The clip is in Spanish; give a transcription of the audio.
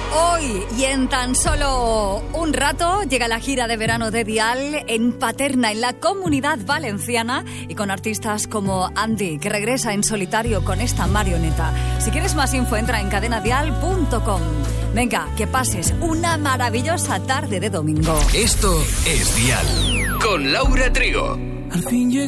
Hoy y en tan solo un rato llega la gira de verano de Dial en Paterna, en la Comunidad Valenciana, y con artistas como Andy, que regresa en solitario con esta marioneta. Si quieres más info, entra en cadenadial.com. Venga, que pases una maravillosa tarde de domingo. Esto es Dial con Laura Trigo. Al fin llegó